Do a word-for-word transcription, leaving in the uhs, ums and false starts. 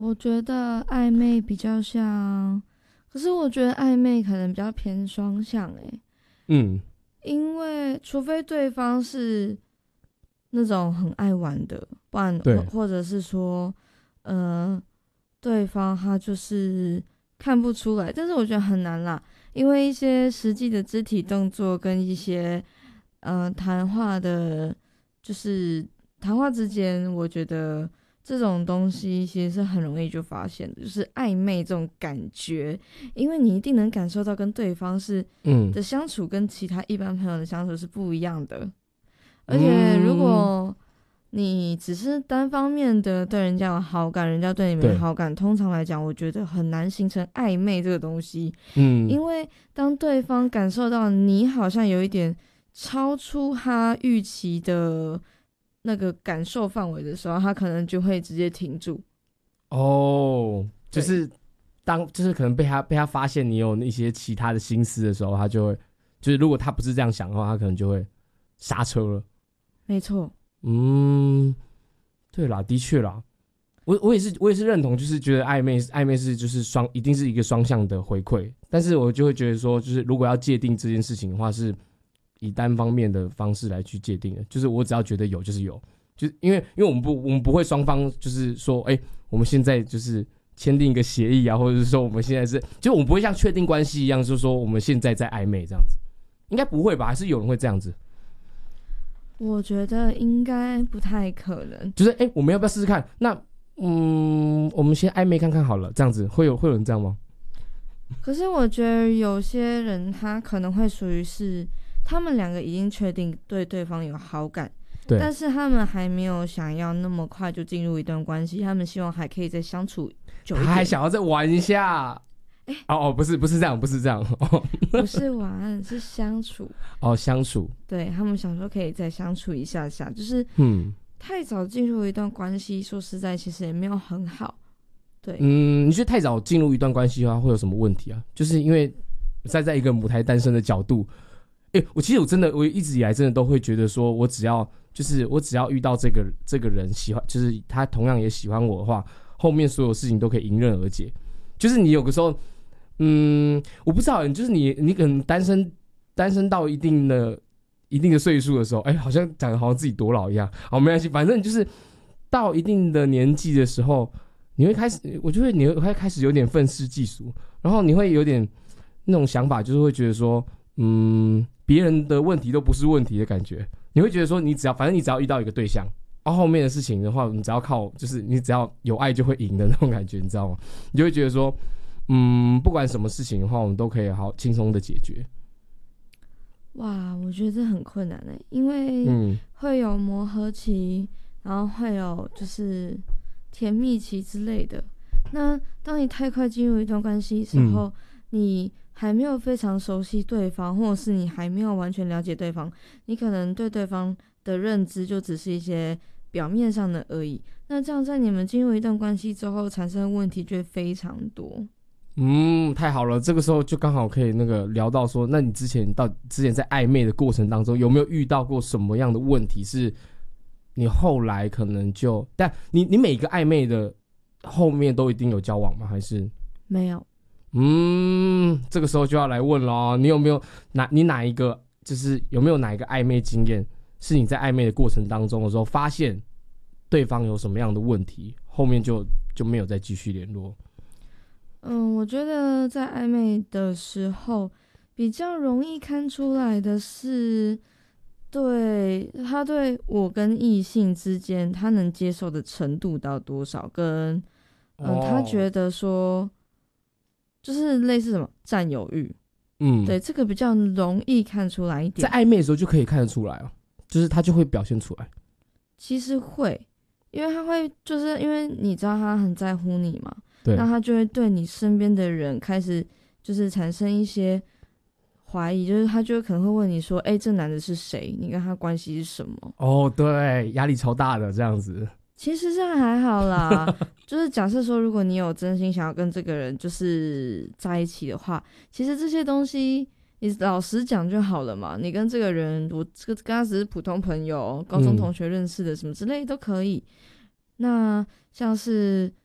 我觉得暧昧比较像，可是我觉得暧昧可能比较偏双向诶， 嗯， 因为除非对方是那种很爱玩的，不然或对， 或者是说，呃，对方他就是看不出来，但是我觉得很难啦，因为一些实际的肢体动作跟一些呃谈话的，就是谈话之间，我觉得这种东西其实是很容易就发现的，就是暧昧这种感觉，因为你一定能感受到跟对方是嗯的相处跟其他一般朋友的相处是不一样的，而且如嗯， 果你只是单方面的对人家有好感，人家对你没有对， 好感，通常来讲，我觉得很难形成暧昧这个东西， 嗯， 因为当对方感受到你好像有一点超出他预期的那个感受范围的时候，他可能就会直接停住。 哦，就对， 是当就是可能被他被他发现你有一些其他的心思的时候，他就会，就是如果他不是这样想的话，他可能就会刹车了。 没错。 嗯，对啦，的确啦，我我也是我也是认同，就是觉得暧昧暧昧是就是双一定是一个双向的回馈，但是我就会觉得说，就是如果要界定这件事情的话，是以单方面的方式来去界定的，就是我只要觉得有就是有，就是因为因为我们不我们不会双方就是说，哎、欸我们现在就是签订一个协议啊，或者是说我们现在是，就是我们不会像确定关系一样，就是说我们现在在暧昧这样子，应该不会吧？还是有人会这样子？ 我觉得应该不太可能。 就是哎、欸我们要不要试试看？那嗯，我们先暧昧看看好了，这样子会有会有人这样吗？ 可是我觉得有些人他可能会属于是，他们两个已经确定对对方有好感， 对， 但是他们还没有想要那么快就进入一段关系，他们希望还可以再相处久他还一点。 想要再玩一下。 哎、 哦哦，不是不是这样，不是这样哦不是玩，是相处。 哦，相处， 对，他们想说可以再相处一下下，就是嗯太早进入一段关系，说实在，其实也没有很好。对， 嗯，你觉得太早进入一段关系的话，会有什么问题啊？就是因为站在一个母胎单身的角度，哎、我其实我真的我一直以来真的都会觉得说，我只要就是我只要遇到这个这个人喜欢，就是他同样也喜欢我的话，后面所有事情都可以迎刃而解。就是你有个时候，嗯，我不知道，就是你你可能单身单身到一定的一定的岁数的时候，哎、好像讲的好像自己多老一样。好，没关系，反正就是到一定的年纪的时候，你会开始，我就会你会开始有点愤世嫉俗，然后你会有点那种想法，就是会觉得说，嗯，别人的问题都不是问题的感觉。你会觉得说，你只要反正你只要遇到一个对象，然后后面的事情的话，你只要靠就是你只要有爱就会赢的那种感觉，你知道吗？你就会觉得说，嗯，不管什么事情的话，我们都可以好轻松的解决。 哇，我觉得这很困难诶，因为嗯， 会有磨合期，然后会有就是甜蜜期之类的。那当你太快进入一段关系的时候， 嗯你还没有非常熟悉对方，或者是你还没有完全了解对方，你可能对对方的认知就只是一些表面上的而已。那这样在你们进入一段关系之后，产生的问题就会非常多。 嗯，太好了，这个时候就刚好可以那个聊到说，那你之前到之前在暧昧的过程当中，有没有遇到过什么样的问题是你后来可能就，但你你每个暧昧的后面都一定有交往吗？还是？ 没有。 嗯，这个时候就要来问咯，你有没有哪你哪一个就是有没有哪一个暧昧经验，是你在暧昧的过程当中的时候发现对方有什么样的问题，后面就就没有再继续联络？ 嗯，我觉得在暧昧的时候，比较容易看出来的是，对他对我跟异性之间，他能接受的程度到多少，跟嗯，他哦， 觉得说，就是类似什么占有欲， 嗯， 对，这个比较容易看出来一在点。 暧昧的时候就可以看得出来哦，就是他就会表现出来。 其实会，因为他会，就是因为你知道他很在乎你嘛， 对， 那他就会对你身边的人开始就是产生一些怀疑，就是他就会可能会问你说，哎、这男的是谁？你跟他关系是什么？ 哦，对，压力超大的这样子。 其实这样还好啦，就是假设说，如果你有真心想要跟这个人就是在一起的话，其实这些东西你老实讲就好了嘛。你跟这个人，我这个跟他只是普通朋友、高中同学认识的，什么之类都可以。那像是